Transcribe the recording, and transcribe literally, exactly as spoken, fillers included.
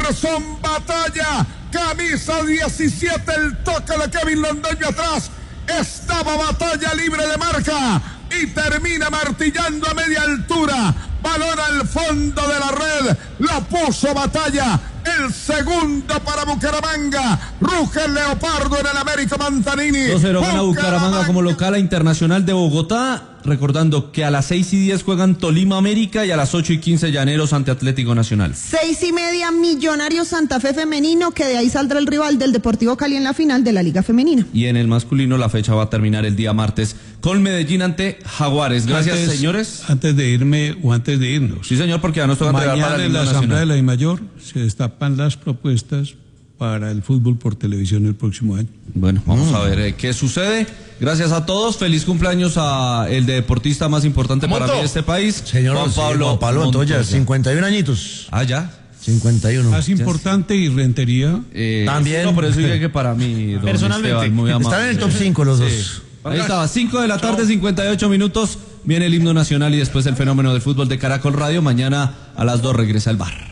Emerson Batalla, camisa diecisiete, el toque de Kevin Londoño atrás. Estaba Batalla libre de marca y termina martillando a media altura. Balón al fondo de la red, lo puso Batalla. El segundo para Bucaramanga. Ruge el Leopardo en el América Manzanini. dos cero gana Bucaramanga como local a Internacional de Bogotá. Recordando que a las seis y diez juegan Tolima América y a las ocho y quince Llaneros ante Atlético Nacional. Seis y media Millonarios Santa Fe femenino, que de ahí saldrá el rival del Deportivo Cali en la final de la Liga Femenina. Y en el masculino la fecha va a terminar el día martes con Medellín ante Jaguares. Gracias, antes, señores. Antes de irme o antes de irnos. Sí, señor, porque ya nos toca entregar para mañana el en la himno Asamblea nacional. de la DIMAYOR se destapan las propuestas para el fútbol por televisión el próximo año. Bueno, vamos mm. a ver eh, qué sucede. Gracias a todos, feliz cumpleaños a el deportista más importante Monto. para mí de este país, señor Juan Pablo, sí, Juan Pablo Montoya, cincuenta y un añitos. Ah, ya. cincuenta y uno. Más importante y Rentería. Eh, También. No, por eso dije que para mí, don personalmente, Esteban, muy amable. están en el top cinco los dos. Sí. Ahí estaba, cinco de la tarde, cincuenta y ocho minutos, viene el himno nacional y después el fenómeno del fútbol de Caracol Radio. Mañana a las dos regresa el bar.